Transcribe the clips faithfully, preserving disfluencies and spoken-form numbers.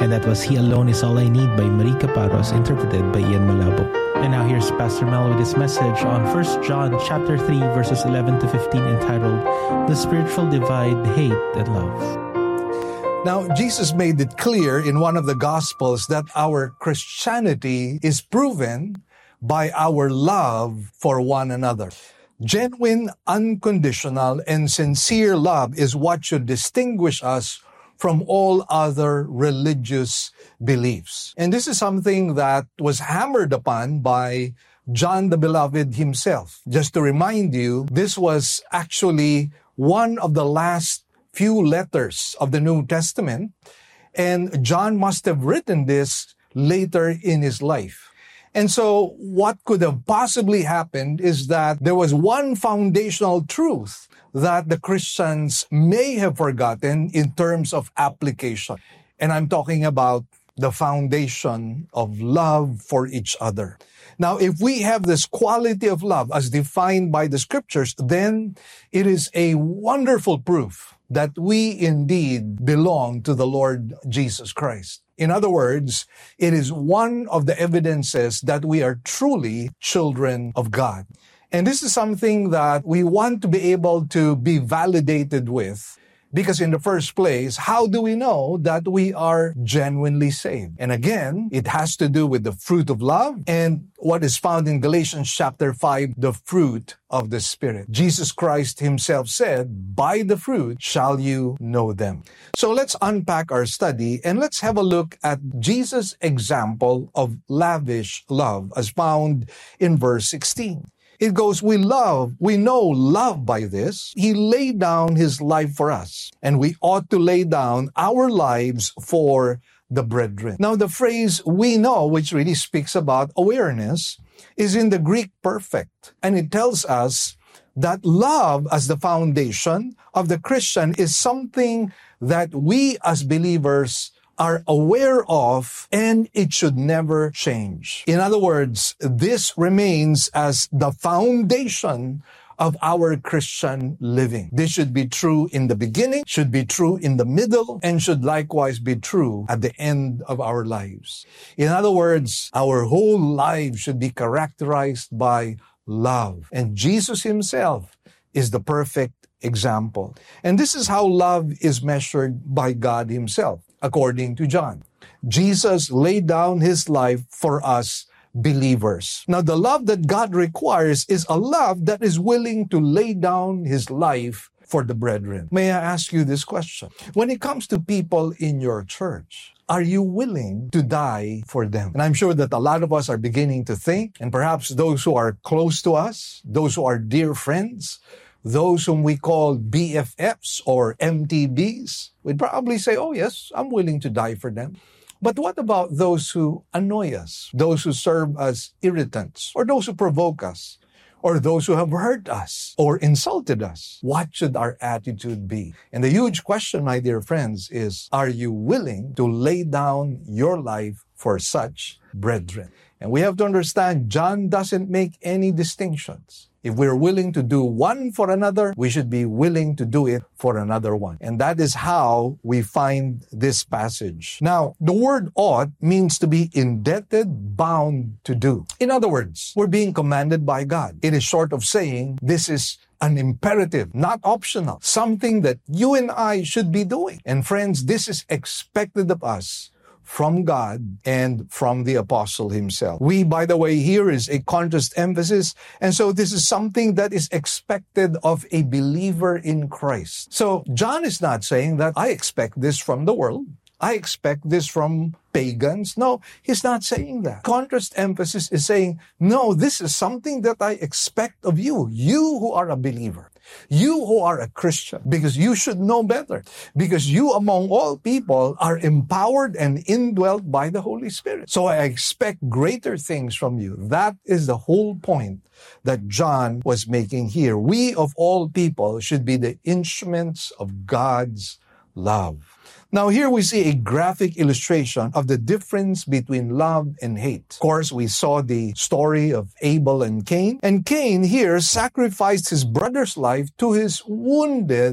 And that was He Alone Is All I Need by Marie Caparos, interpreted by Ian Malabo. And now here's Pastor Mel with his message on First John chapter three, verses eleven to fifteen, entitled, The Spiritual Divide, Hate and Love. Now, Jesus made it clear in one of the Gospels that our Christianity is proven by our love for one another. Genuine, unconditional, and sincere love is what should distinguish us from all other religious beliefs. And this is something that was hammered upon by John the Beloved himself. Just to remind you, this was actually one of the last few letters of the New Testament, and John must have written this later in his life. And so what could have possibly happened is that there was one foundational truth that the Christians may have forgotten in terms of application. And I'm talking about the foundation of love for each other. Now, if we have this quality of love as defined by the Scriptures, then it is a wonderful proof that we indeed belong to the Lord Jesus Christ. In other words, it is one of the evidences that we are truly children of God. And this is something that we want to be able to be validated with, because in the first place, how do we know that we are genuinely saved? And again, it has to do with the fruit of love and what is found in Galatians chapter five, the fruit of the Spirit. Jesus Christ himself said, by the fruit shall you know them. So let's unpack our study and let's have a look at Jesus' example of lavish love as found in verse sixteen. It goes, we love, we know love by this. He laid down his life for us, and we ought to lay down our lives for the brethren. Now, the phrase we know, which really speaks about awareness, is in the Greek perfect, and it tells us that love as the foundation of the Christian is something that we as believers are aware of, and it should never change. In other words, this remains as the foundation of our Christian living. This should be true in the beginning, should be true in the middle, and should likewise be true at the end of our lives. In other words, our whole life should be characterized by love. And Jesus himself is the perfect example. And this is how love is measured by God himself. According to John, Jesus laid down his life for us believers. Now, the love that God requires is a love that is willing to lay down his life for the brethren. May I ask you this question? When it comes to people in your church, are you willing to die for them? And I'm sure that a lot of us are beginning to think, and perhaps those who are close to us, those who are dear friends, those whom we call B F Fs or M T Bs, would probably say, oh yes, I'm willing to die for them. But what about those who annoy us, those who serve as irritants, or those who provoke us, or those who have hurt us or insulted us? What should our attitude be? And the huge question, my dear friends, is, are you willing to lay down your life for such brethren? And we have to understand, John doesn't make any distinctions. If we're willing to do one for another, we should be willing to do it for another one. And that is how we find this passage. Now, the word ought means to be indebted, bound to do. In other words, we're being commanded by God. It is short of saying this is an imperative, not optional, something that you and I should be doing. And friends, this is expected of us from God and from the apostle himself. We, by the way, here is a contrast emphasis. And so this is something that is expected of a believer in Christ. So John is not saying that I expect this from the world. I expect this from pagans. No, he's not saying that. Contrast emphasis is saying, no, this is something that I expect of you. You who are a believer. You who are a Christian, because you should know better, because you among all people are empowered and indwelt by the Holy Spirit. So I expect greater things from you. That is the whole point that John was making here. We of all people should be the instruments of God's love. Now here we see a graphic illustration of the difference between love and hate. Of course, we saw the story of Abel and Cain. And Cain here sacrificed his brother's life to his wounded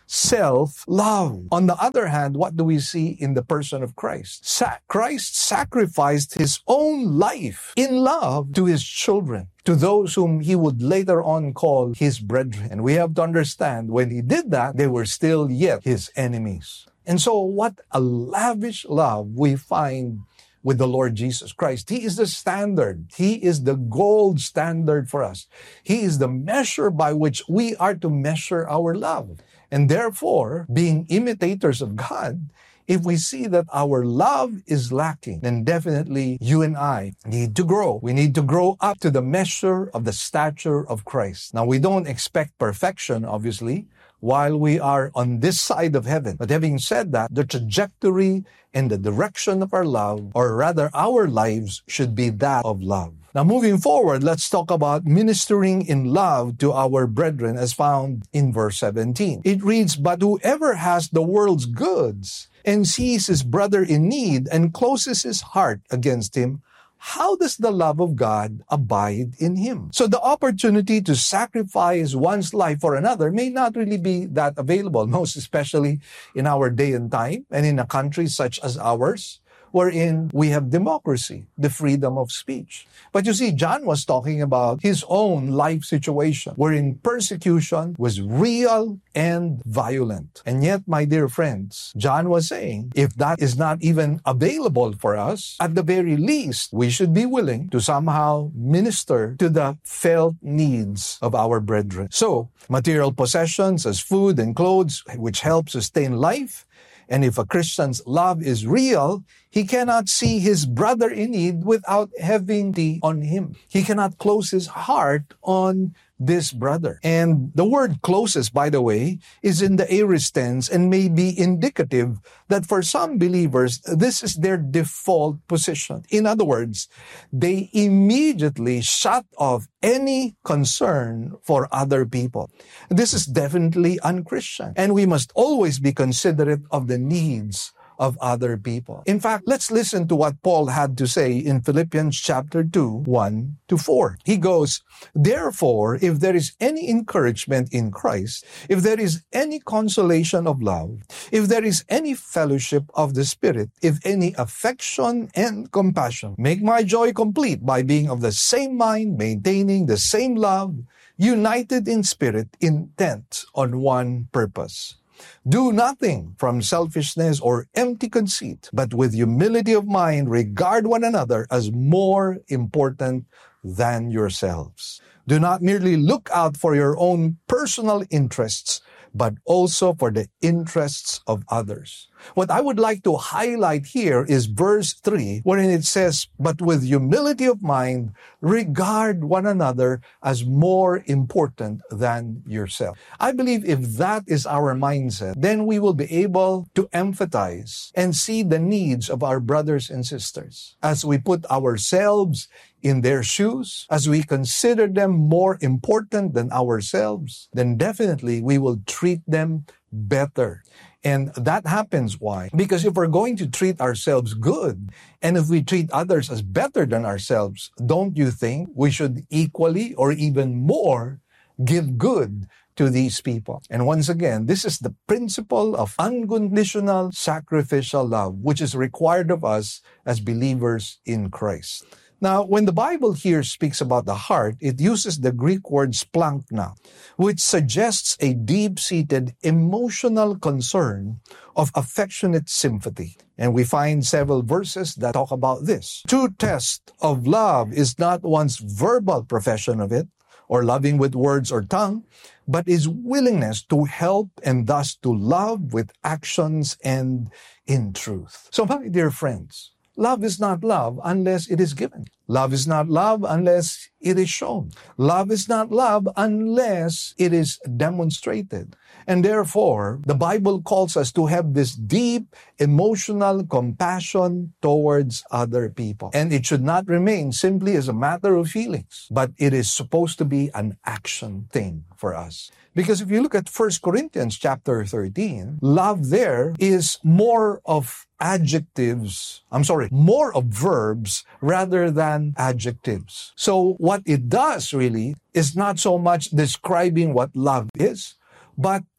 self-love. On the other hand, what do we see in the person of Christ? Sa- Christ sacrificed his own life in love to his children, to those whom he would later on call his brethren. And we have to understand, when he did that, they were still yet his enemies. And so what a lavish love we find with the Lord Jesus Christ. He is the standard. He is the gold standard for us. He is the measure by which we are to measure our love. And therefore, being imitators of God, if we see that our love is lacking, then definitely you and I need to grow. We need to grow up to the measure of the stature of Christ. Now, we don't expect perfection, obviously, while we are on this side of heaven. But having said that, the trajectory and the direction of our love, or rather our lives, should be that of love. Now, moving forward, let's talk about ministering in love to our brethren as found in verse seventeen. It reads, "But whoever has the world's goods and sees his brother in need and closes his heart against him, how does the love of God abide in him?" So the opportunity to sacrifice one's life for another may not really be that available, most especially in our day and time and in a country such as ours, wherein we have democracy, the freedom of speech. But you see, John was talking about his own life situation, wherein persecution was real and violent. And yet, my dear friends, John was saying, if that is not even available for us, at the very least, we should be willing to somehow minister to the felt needs of our brethren. So, material possessions as food and clothes, which help sustain life. And if a Christian's love is real, he cannot see his brother in need without having the on him. He cannot close his heart on this brother. And the word closes, by the way, is in the aorist tense and may be indicative that for some believers, this is their default position. In other words, they immediately shut off any concern for other people. This is definitely unchristian, and we must always be considerate of the needs of other people. In fact, let's listen to what Paul had to say in Philippians chapter two, one to four. He goes, "Therefore, if there is any encouragement in Christ, if there is any consolation of love, if there is any fellowship of the Spirit, if any affection and compassion, make my joy complete by being of the same mind, maintaining the same love, united in spirit, intent on one purpose. Do nothing from selfishness or empty conceit, but with humility of mind regard one another as more important than yourselves. Do not merely look out for your own personal interests, but also for the interests of others." What I would like to highlight here is verse three, wherein it says, "But with humility of mind, regard one another as more important than yourself." I believe if that is our mindset, then we will be able to empathize and see the needs of our brothers and sisters. As we put ourselves in their shoes, as we consider them more important than ourselves, then definitely we will treat them better. And that happens why? Because if we're going to treat ourselves good, and if we treat others as better than ourselves, don't you think we should equally or even more give good to these people? And once again, this is the principle of unconditional sacrificial love, which is required of us as believers in Christ. Now, when the Bible here speaks about the heart, it uses the Greek word splankna, which suggests a deep-seated emotional concern of affectionate sympathy. And we find several verses that talk about this. True test of love is not one's verbal profession of it, or loving with words or tongue, but is willingness to help and thus to love with actions and in truth. So, my dear friends, love is not love unless it is given. Love is not love unless it is shown. Love is not love unless it is demonstrated. And therefore, the Bible calls us to have this deep emotional compassion towards other people. And it should not remain simply as a matter of feelings, but it is supposed to be an action thing for us. Because if you look at First Corinthians chapter thirteen, love there is more of adjectives, I'm sorry, more of verbs rather than adjectives. So what it does really is not so much describing what love is, but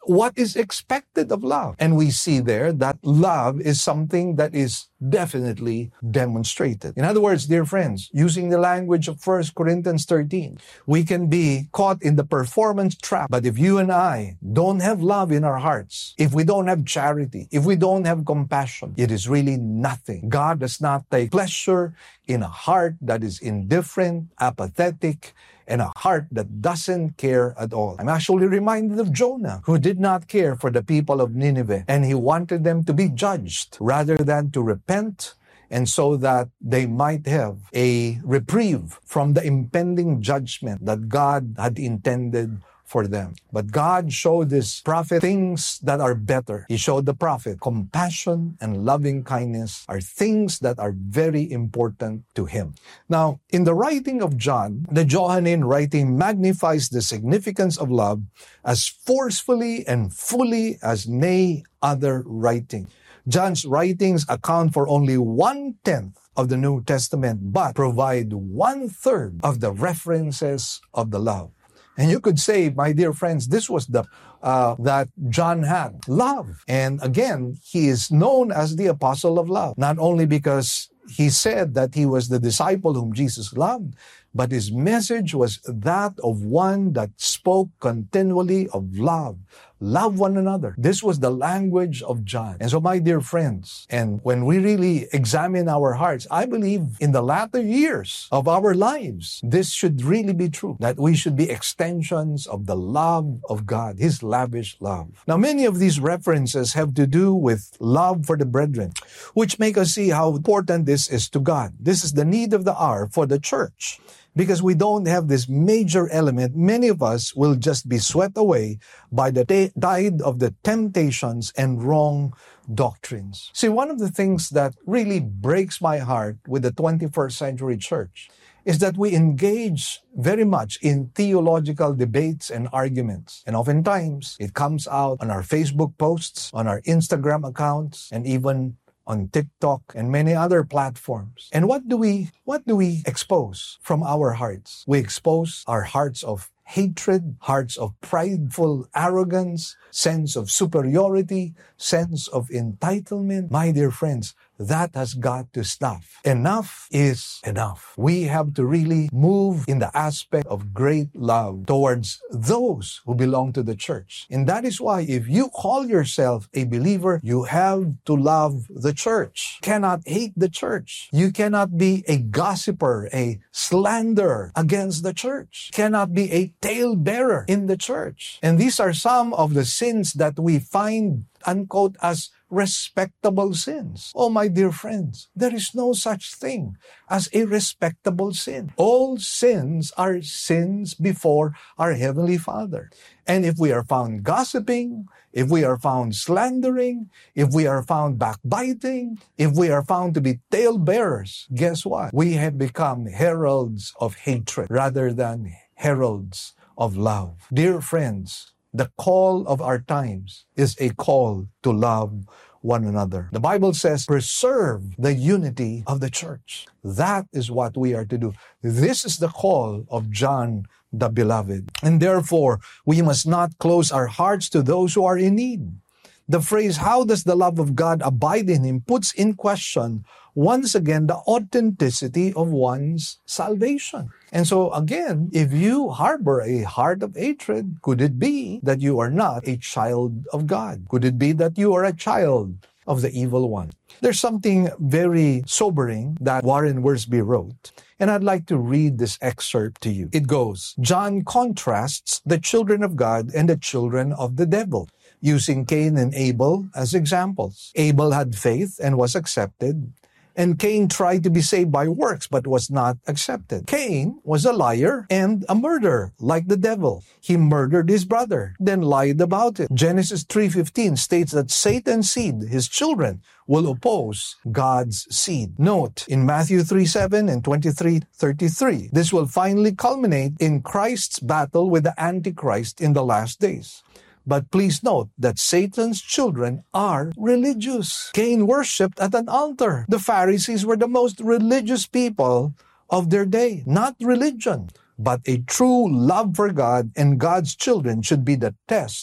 what is expected of love. And we see there that love is something that is definitely demonstrated. In other words, dear friends, using the language of First Corinthians thirteen, we can be caught in the performance trap. But if you and I don't have love in our hearts, if we don't have charity, if we don't have compassion, it is really nothing. God does not take pleasure in a heart that is indifferent, apathetic, and a heart that doesn't care at all. I'm actually reminded of Jonah, who did not care for the people of Nineveh, and he wanted them to be judged rather than to repent, and so that they might have a reprieve from the impending judgment that God had intended for them. But God showed this prophet things that are better. He showed the prophet compassion and loving kindness are things that are very important to him. Now, in the writing of John, the Johannine writing magnifies the significance of love as forcefully and fully as nay other writing. John's writings account for only one-tenth of the New Testament, but provide one-third of the references of the love. And you could say, my dear friends, this was the uh, that John had, love. And again, he is known as the apostle of love, not only because he said that he was the disciple whom Jesus loved, but his message was that of one that spoke continually of love. Love one another. This was the language of John. And so, my dear friends, and when we really examine our hearts, I believe in the latter years of our lives, this should really be true, that we should be extensions of the love of God, His lavish love. Now, many of these references have to do with love for the brethren, which make us see how important this is to God. This is the need of the hour for the church. Because we don't have this major element, many of us will just be swept away by the t- tide of the temptations and wrong doctrines. See, one of the things that really breaks my heart with the twenty-first century church is that we engage very much in theological debates and arguments. And oftentimes, it comes out on our Facebook posts, on our Instagram accounts, and even on TikTok and many other platforms. And what do we what do we expose from our hearts? We expose our hearts of hatred, hearts of prideful arrogance, sense of superiority, sense of entitlement. My dear friends, that has got to stop. Enough is enough. We have to really move in the aspect of great love towards those who belong to the church. And that is why if you call yourself a believer, you have to love the church. You cannot hate the church. You cannot be a gossiper, a slanderer against the church. You cannot be a talebearer in the church. And these are some of the sins that we find, unquote, as respectable sins. Oh, my dear friends, there is no such thing as a respectable sin. All sins are sins before our Heavenly Father. And if we are found gossiping, if we are found slandering, if we are found backbiting, if we are found to be talebearers, guess what? We have become heralds of hatred rather than heralds of love. Dear friends, the call of our times is a call to love one another. The Bible says, preserve the unity of the church. That is what we are to do. This is the call of John the Beloved. And therefore, we must not close our hearts to those who are in need. The phrase, how does the love of God abide in him, puts in question once again the authenticity of one's salvation. And so again, if you harbor a heart of hatred, could it be that you are not a child of God? Could it be that you are a child of the evil one? There's something very sobering that Warren Wiersbe wrote, and I'd like to read this excerpt to you. It goes, John contrasts the children of God and the children of the devil, using Cain and Abel as examples. Abel had faith and was accepted, and Cain tried to be saved by works but was not accepted. Cain was a liar and a murderer, like the devil. He murdered his brother, then lied about it. Genesis three fifteen states that Satan's seed, his children, will oppose God's seed. Note, in Matthew three seven and twenty-three thirty-three, this will finally culminate in Christ's battle with the Antichrist in the last days. But please note that Satan's children are religious. Cain worshipped at an altar. The Pharisees were the most religious people of their day. Not religion, but a true love for God and God's children should be the test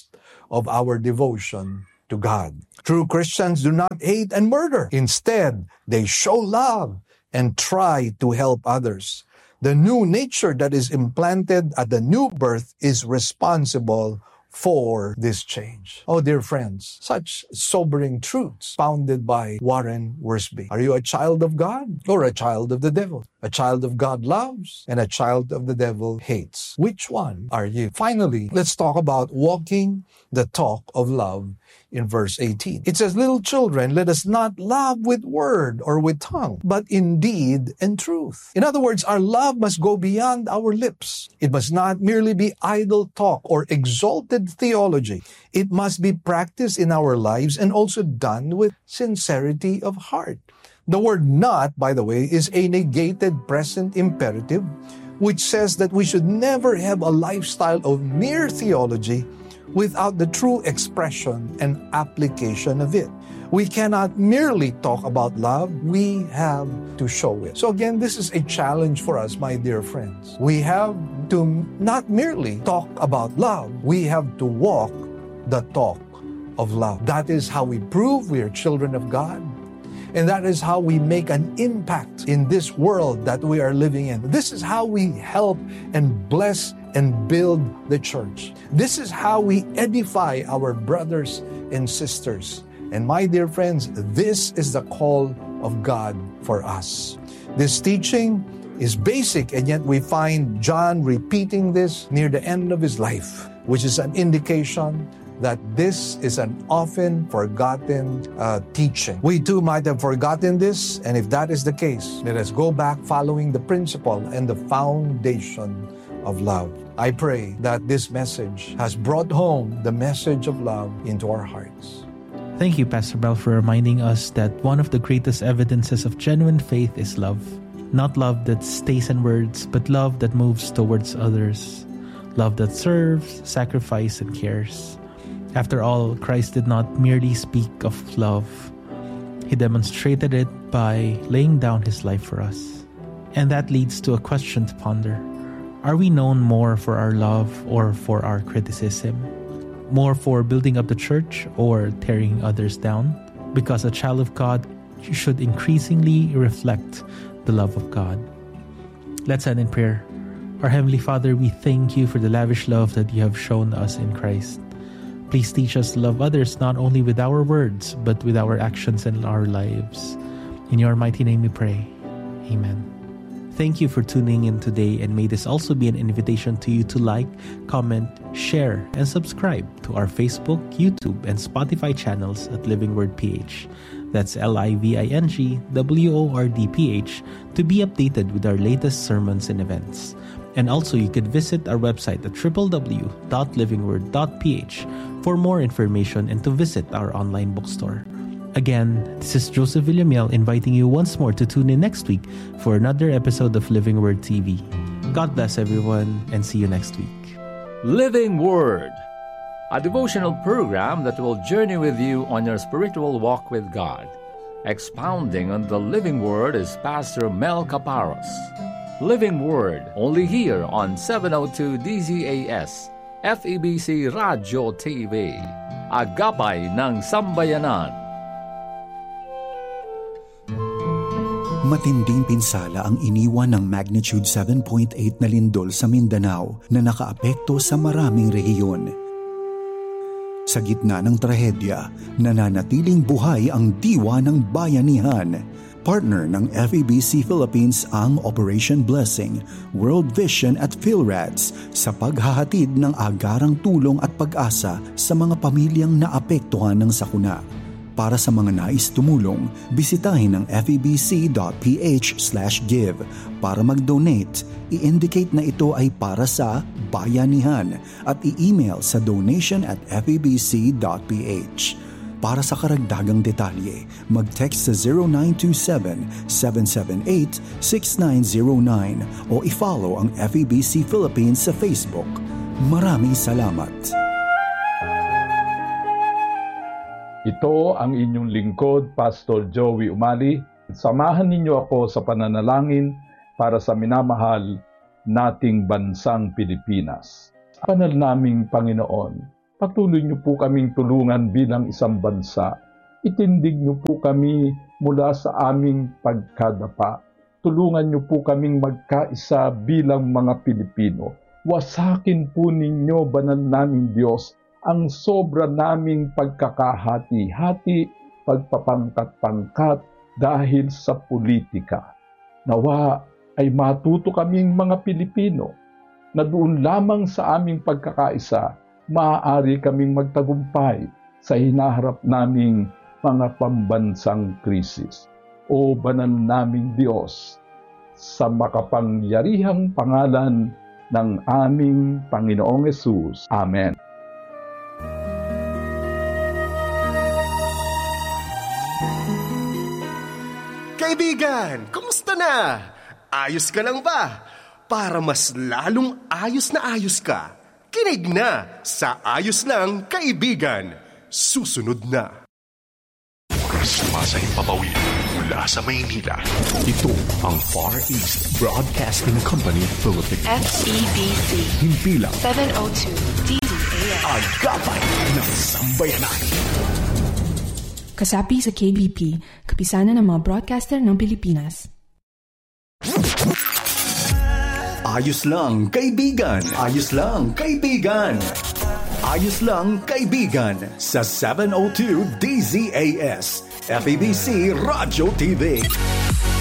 of our devotion to God. True Christians do not hate and murder. Instead, they show love and try to help others. The new nature that is implanted at the new birth is responsible for this change. Oh, dear friends, such sobering truths founded by Warren Wiersbe. Are you a child of God or a child of the devil? A child of God loves and a child of the devil hates. Which one are you? Finally, let's talk about walking the talk of love in verse eighteen. It says, "Little children, let us not love with word or with tongue, but in deed and truth." In other words, our love must go beyond our lips. It must not merely be idle talk or exalted theology. It must be practiced in our lives and also done with sincerity of heart. The word "not," by the way, is a negated present imperative, which says that we should never have a lifestyle of mere theology without the true expression and application of it. We cannot merely talk about love, we have to show it. So again, this is a challenge for us, my dear friends. We have to not merely talk about love, we have to walk the talk of love. That is how we prove we are children of God. And that is how we make an impact in this world that we are living in. This is how we help and bless and build the church. This is how we edify our brothers and sisters. And my dear friends, this is the call of God for us. This teaching is basic, and yet we find John repeating this near the end of his life, which is an indication that this is an often forgotten uh, teaching. We too might have forgotten this, and if that is the case, let us go back following the principle and the foundation of love. I pray that this message has brought home the message of love into our hearts. Thank you, Pastor Mel, for reminding us that one of the greatest evidences of genuine faith is love. Not love that stays in words, but love that moves towards others. Love that serves, sacrifices, and cares. After all, Christ did not merely speak of love. He demonstrated it by laying down his life for us. And that leads to a question to ponder. Are we known more for our love or for our criticism? More for building up the church or tearing others down? Because a child of God should increasingly reflect the love of God. Let's end in prayer. Our Heavenly Father, we thank you for the lavish love that you have shown us in Christ. Please teach us to love others not only with our words, but with our actions and our lives. In your mighty name we pray. Amen. Thank you for tuning in today, and may this also be an invitation to you to like, comment, share, and subscribe to our Facebook, YouTube, and Spotify channels at Living Word P H. That's L I V I N G W O R D P H to be updated with our latest sermons and events. And also, you could visit our website at w w w dot living word dot p h for more information and to visit our online bookstore. Again, this is Joseph Villamiel inviting you once more to tune in next week for another episode of Living Word T V. God bless everyone, and see you next week. Living Word, a devotional program that will journey with you on your spiritual walk with God. Expounding on the Living Word is Pastor Mel Caparos. Living Word, only here on seven oh two D Z A S, F E B C Radio T V. Agapay ng Sambayanan. Matinding pinsala ang iniwan ng magnitude seven point eight na lindol sa Mindanao na nakaapekto sa maraming rehiyon. Sa gitna ng trahedya, nananatiling buhay ang diwa ng bayanihan. Partner ng F E B C Philippines ang Operation Blessing, World Vision at PhilRads sa paghahatid ng agarang tulong at pag-asa sa mga pamilyang naapektuhan ng sakuna. Para sa mga nais tumulong, bisitahin ang f e b c dot p h slash give. Para mag-donate, i-indicate na ito ay para sa bayanihan at i-email sa donation at f e b c dot p h. Para sa karagdagang detalye, mag-text sa zero nine two seven, seven seven eight, six nine zero nine o i-follow ang F E B C Philippines sa Facebook. Maraming salamat! Ito ang inyong lingkod, Pastor Joey Umali. Samahan ninyo ako sa pananalangin para sa minamahal nating bansang Pilipinas. Panal naming Panginoon, Patuloy niyo po kaming tulungan bilang isang bansa. Itindig niyo po kami mula sa aming pagkadapa. Tulungan niyo po kaming magkaisa bilang mga Pilipino. Wasakin po ninyo, banal naming Diyos, ang sobra naming pagkakahati-hati, pagpapangkat-pangkat dahil sa politika. Nawa ay matuto kaming mga Pilipino na doon lamang sa aming pagkakaisa, maaari kaming magtagumpay sa hinaharap naming mga pambansang krisis. O banal naming Diyos, sa makapangyarihang pangalan ng aming Panginoong Hesus. Amen. Kaibigan, kumusta na? Ayos ka lang ba? Para mas lalong ayos na ayos ka, kinig na sa Ayos Lang Kaibigan. Susunod na. Sumasahing papawid mula sa Maynila. Ito ang Far East Broadcasting Company Philippines. F E B C. Himpilang seven oh two D Z A S. Agapay ng Sambayanan. Kasapi sa K B P, kapisanan ng mga broadcaster ng Pilipinas. Ayos lang, kaibigan. Ayos lang, kaibigan. Ayos lang, kaibigan sa seven oh two D Z A S, F E B C Radio T V.